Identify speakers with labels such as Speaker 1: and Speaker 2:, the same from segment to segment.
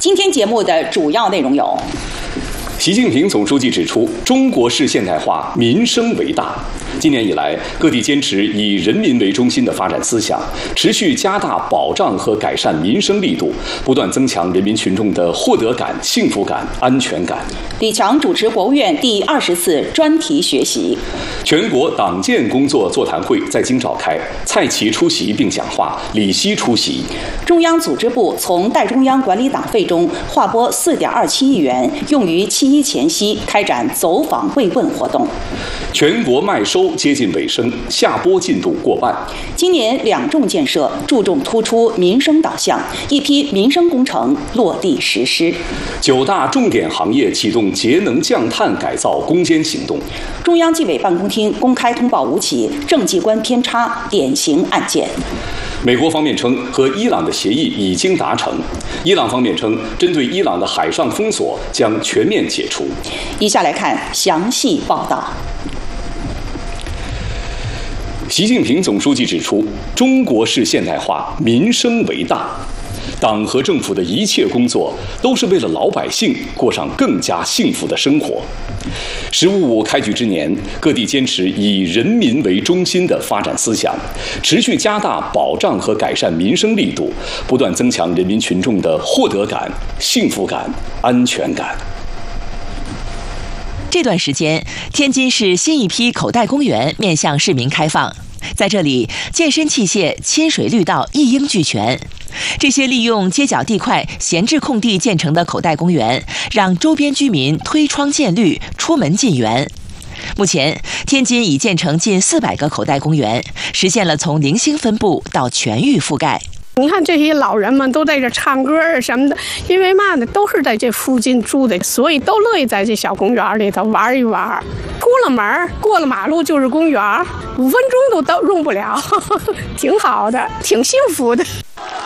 Speaker 1: 今天节目的主要内容有：
Speaker 2: 习近平总书记指出，中国式现代化民生为大。今年以来，各地坚持以人民为中心的发展思想，持续加大保障和改善民生力度，不断增强人民群众的获得感、幸福感、安全感。
Speaker 1: 李强主持国务院第20次专题学习。
Speaker 2: 全国党建工作座谈会在京召开，蔡奇出席并讲话，李希出席。
Speaker 1: 中央组织部从代中央管理党费中划拨4.27亿元，用于7.1前夕开展走访慰问活动。
Speaker 2: 全国麦收接近尾声，下播进度过半。
Speaker 1: 今年2重建设注重突出民生导向，一批民生工程落地实施。
Speaker 2: 9大重点行业启动节能降碳改造攻坚行动。
Speaker 1: 中央纪委办公厅公开通报5起政绩观偏差典型案件。
Speaker 2: 美国方面称，和伊朗的协议已经达成。伊朗方面称，针对伊朗的海上封锁将全面解除。
Speaker 1: 以下来看详细报道。
Speaker 2: 习近平总书记指出，中国式现代化民生为大，党和政府的一切工作都是为了老百姓过上更加幸福的生活。“15+5”开局之年，各地坚持以人民为中心的发展思想，持续加大保障和改善民生力度，不断增强人民群众的获得感、幸福感、安全感。
Speaker 3: 这段时间，天津市新一批口袋公园面向市民开放。在这里，健身器械、亲水绿道一应俱全。这些利用街角地块、闲置空地建成的口袋公园，让周边居民推窗见绿、出门进园。目前，天津已建成近400个口袋公园，实现了从零星分布到全域覆盖。
Speaker 4: 你看这些老人们都在这唱歌啊什么的，因为嘛呢，都是在这附近住的，所以都乐意在这小公园里头玩一玩。出了门，过了马路就是公园，5分钟都用不了，挺好的，挺幸福的。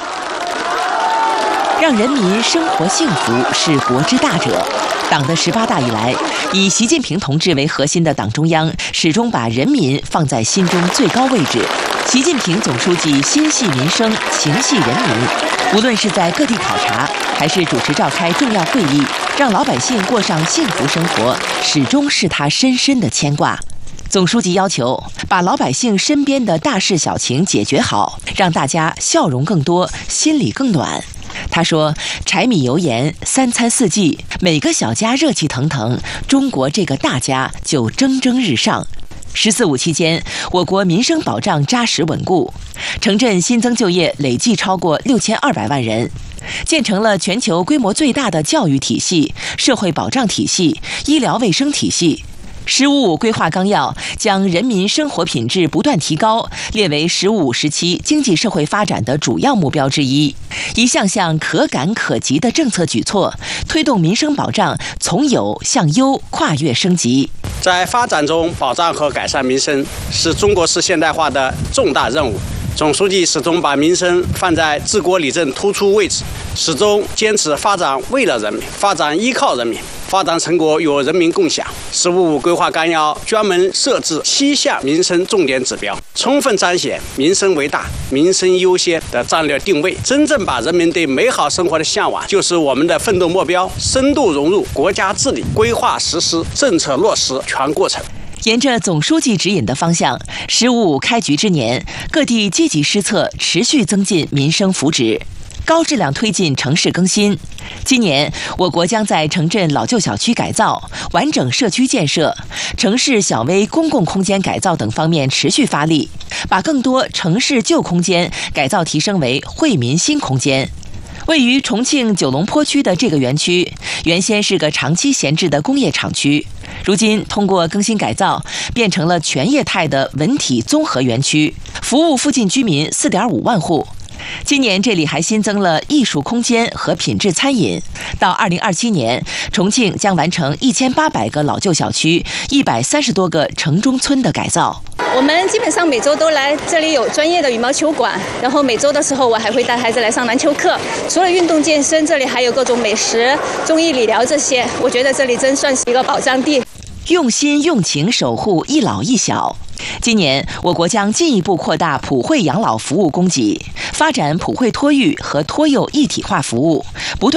Speaker 3: 让人民生活幸福是国之大者。党的18大以来，以习近平同志为核心的党中央始终把人民放在心中最高位置。习近平总书记心系民生，情系人民，无论是在各地考察，还是主持召开重要会议，让老百姓过上幸福生活，始终是他深深的牵挂。总书记要求把老百姓身边的大事小情解决好，让大家笑容更多，心里更暖。他说，柴米油盐3餐4季，每个小家热气腾腾，中国这个大家就蒸蒸日上。“14+5”期间，我国民生保障扎实稳固，城镇新增就业累计超过6200万人，建成了全球规模最大的教育体系、社会保障体系、医疗卫生体系。“15+5”规划纲要将人民生活品质不断提高列为“15+5”时期经济社会发展的主要目标之一。一项项可感可及的政策举措，推动民生保障从有向优跨越升级。
Speaker 5: 在发展中，保障和改善民生是中国式现代化的重大任务。总书记始终把民生放在治国理政突出位置，始终坚持发展为了人民，发展依靠人民，发展成果由人民共享。“15+5”规划纲要专门设置7项民生重点指标，充分彰显民生为大、民生优先的战略定位，真正把人民对美好生活的向往就是我们的奋斗目标，深度融入国家治理，规划实施、政策落实全过程。
Speaker 3: 沿着总书记指引的方向，“15+5”开局之年，各地积极施策，持续增进民生福祉，高质量推进城市更新。今年，我国将在城镇老旧小区改造、完整社区建设、城市小微公共空间改造等方面持续发力，把更多城市旧空间改造提升为惠民新空间。位于重庆九龙坡区的这个园区，原先是个长期闲置的工业厂区，如今通过更新改造，变成了全业态的文体综合园区，服务附近居民4.5万户。今年这里还新增了艺术空间和品质餐饮。到2027年，重庆将完成1800个老旧小区、130多个城中村的改造。
Speaker 6: 我们基本上每周都来，这里有专业的羽毛球馆，然后每周的时候我还会带孩子来上篮球课。除了运动健身，这里还有各种美食、中医理疗这些，我觉得这里真算是一个保障地。
Speaker 3: 用心用情守护一老一小。今年，我国将进一步扩大普惠养老服务供给，发展普惠托育和托幼一体化服务，不断